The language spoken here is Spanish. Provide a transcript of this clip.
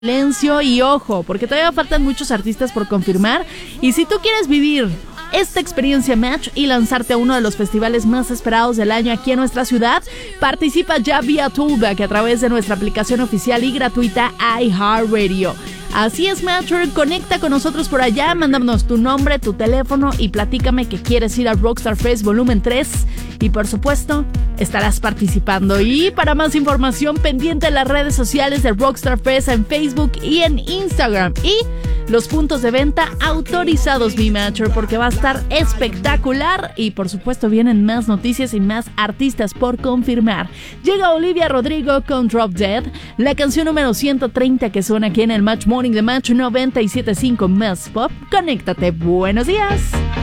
silencio y ojo, porque todavía faltan muchos artistas por confirmar. Y si tú quieres vivir esta experiencia Match y lanzarte a uno de los festivales más esperados del año aquí en nuestra ciudad, participa ya vía Toolback a través de nuestra aplicación oficial y gratuita iHeartRadio. Así es, Matcher, conecta con nosotros por allá, mándanos tu nombre, tu teléfono y platícame que quieres ir al Rockstar Fest Volumen 3 y por supuesto estarás participando. Y para más información, pendiente de las redes sociales de Rockstar Fest en Facebook y en Instagram y los puntos de venta autorizados, mi Matcher, porque va a estar espectacular y por supuesto vienen más noticias y más artistas por confirmar. Llega Olivia Rodrigo con Drop Dead, la canción número 130 que suena aquí en el Match Morning de Match 97.5 Más Pop. Conéctate, buenos días.